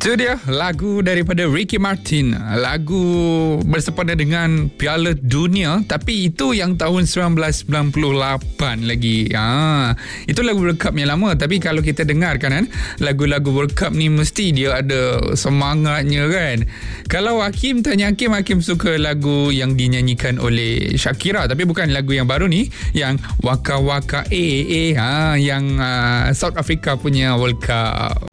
Itu dia lagu daripada Ricky Martin. Lagu bersempena dengan Piala Dunia, tapi itu yang tahun 1998 lagi. Itu lagu World Cup yang lama. Tapi kalau kita dengarkan kan, lagu-lagu World Cup ni mesti dia ada semangatnya kan. Kalau Hakim tanya Hakim suka lagu yang dinyanyikan oleh Shakira, tapi bukan lagu yang baru ni, yang Waka Waka yang South Africa punya World Cup.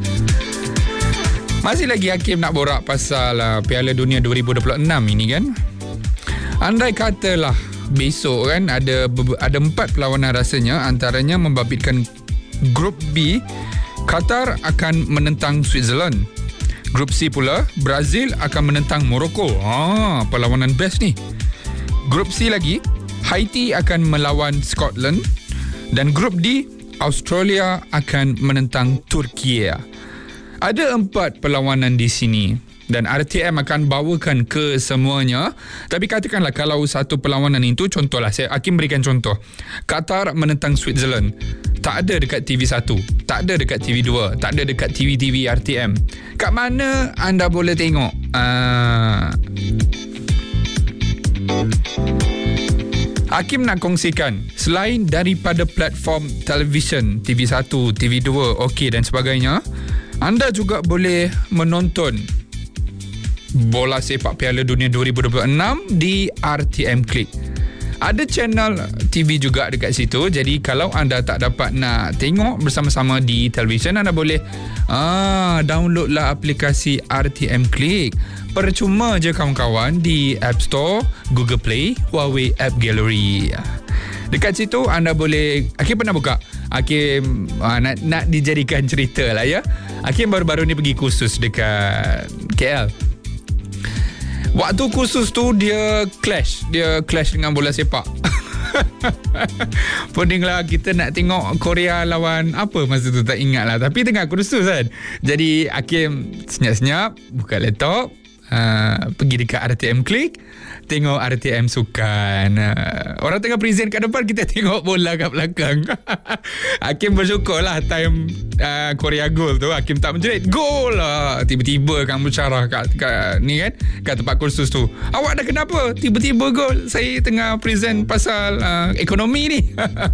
Masih lagi Hakim nak borak pasal Piala Dunia 2026 ini kan. Andai katalah besok kan ada 4 perlawanan rasanya, antaranya membabitkan Grup B, Qatar akan menentang Switzerland. Grup C pula, Brazil akan menentang Morocco. Perlawanan best ni. Grup C lagi, Haiti akan melawan Scotland. Dan Grup D, Australia akan menentang Turki. Ada 4 perlawanan di sini dan RTM akan bawakan ke semuanya. Tapi katakanlah kalau satu perlawanan itu, contohlah, Hakim berikan contoh, Qatar menentang Switzerland, tak ada dekat TV1, tak ada dekat TV2, tak ada dekat TV-TV RTM. Kat mana anda boleh tengok? Hakim nak kongsikan, selain daripada platform televisyen TV1, TV2, OK dan sebagainya, anda juga boleh menonton bola sepak Piala Dunia 2026 di RTM Click. Ada channel TV juga dekat situ. Jadi kalau anda tak dapat nak tengok bersama-sama di televisyen, anda boleh download lah aplikasi RTM Click. Percuma je kawan-kawan, di App Store, Google Play, Huawei App Gallery. Dekat situ anda boleh, Hakim pernah buka, Hakim nak dijadikan cerita lah ya. Hakim baru-baru ni pergi kursus dekat KL. Waktu kursus tu dia clash dengan bola sepak. Pening lah, kita nak tengok Korea lawan apa masa tu tak ingat lah, tapi tengah kursus kan. Jadi Hakim senyap-senyap buka laptop, pergi dekat RTM Click, tengok RTM Sukan. Orang tengah present kat depan, kita tengok bola kat belakang. Hakim bersyukur lah time Korea gol tu, Hakim tak menjerit gol lah. Tiba-tiba kamu carah kat ni kan, kat tempat kursus tu, awak dah kenapa tiba-tiba gol? Saya tengah present pasal ekonomi ni.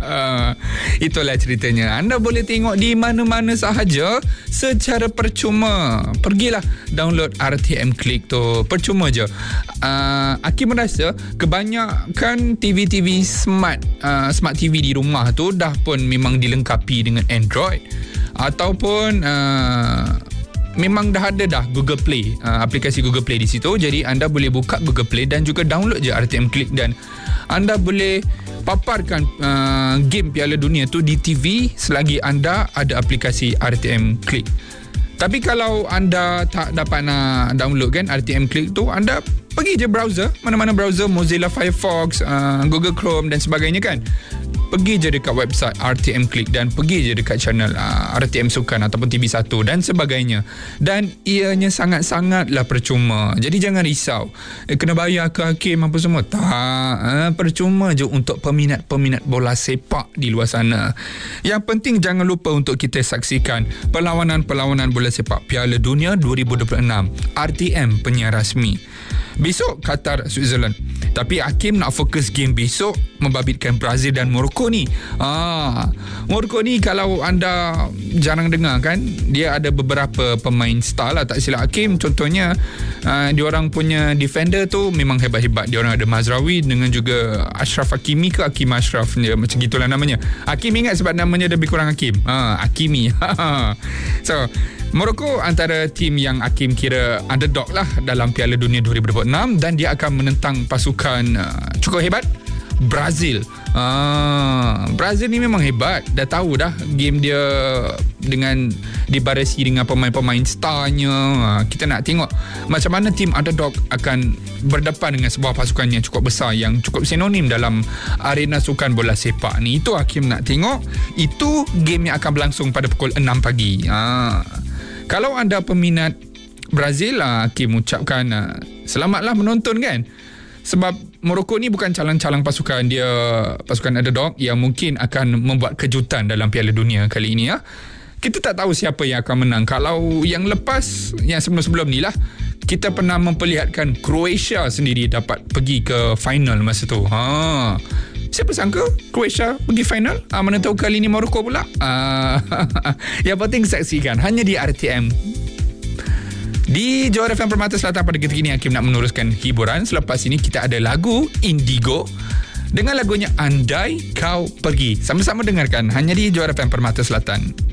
Itulah ceritanya. Anda boleh tengok di mana-mana sahaja secara percuma. Pergilah download RTM Click tu, percuma je. Hakim merasa kebanyakan TV-TV smart TV di rumah tu dah pun memang dilengkapi dengan Android, ataupun memang dah ada dah Google Play, aplikasi Google Play di situ. Jadi anda boleh buka Google Play dan juga download je RTM Click, dan anda boleh paparkan game Piala Dunia tu di TV selagi anda ada aplikasi RTM Click. Tapi kalau anda tak dapat nak download kan RTM Click tu, anda pergi je browser, mana-mana browser, Mozilla Firefox, Google Chrome dan sebagainya kan. Pergi je dekat website RTM Click dan pergi je dekat channel RTM Sukan ataupun TV1 dan sebagainya. Dan ianya sangat-sangatlah percuma. Jadi jangan risau, kena bayar ke Hakim apa semua. Tak, percuma je untuk peminat-peminat bola sepak di luar sana. Yang penting jangan lupa untuk kita saksikan perlawanan-perlawanan bola sepak Piala Dunia 2026. RTM penyiar rasmi. Besok Qatar Switzerland. Tapi Hakim nak fokus game besok, membabitkan Brazil dan Morocco ni. Morocco ni kalau anda jarang dengar kan, dia ada beberapa pemain star lah, tak silap Hakim. Contohnya diorang punya defender tu memang hebat-hebat. Diorang ada Mazraoui dengan juga Ashraf Hakimi ke Hakim Ashraf, dia macam gitulah namanya. Hakim ingat sebab namanya lebih kurang Hakim, Hakimi. So Morocco antara tim yang Hakim kira underdog lah dalam Piala Dunia 2026, dan dia akan menentang pasukan cukup hebat Brazil. Brazil ni memang hebat. Dah tahu dah game dia dengan dibarisi dengan pemain-pemain starnya. Kita nak tengok macam mana tim underdog akan berdepan dengan sebuah pasukan yang cukup besar, yang cukup sinonim dalam arena sukan bola sepak ni. Itu Hakim nak tengok. Itu game yang akan berlangsung pada pukul 6 pagi. Kalau anda peminat Brazil, Hakim ucapkan selamatlah menonton kan. Sebab Morocco ni bukan calang-calang pasukan, dia pasukan underdog yang mungkin akan membuat kejutan dalam Piala Dunia kali ini. kita tak tahu siapa yang akan menang. Kalau yang lepas, yang sebelum-sebelum ni lah, kita pernah memperlihatkan Croatia sendiri dapat pergi ke final masa tu. Siapa sangka Croatia pergi final? Mana tahu kali ni Morocco pula. Yang penting saksikan hanya di RTM. Di Johor FM Permata Selatan pada ketika ini Hakim nak meneruskan hiburan. Selepas ini kita ada lagu Indigo dengan lagunya Andai Kau Pergi. Sama-sama dengarkan hanya di Johor FM Permata Selatan.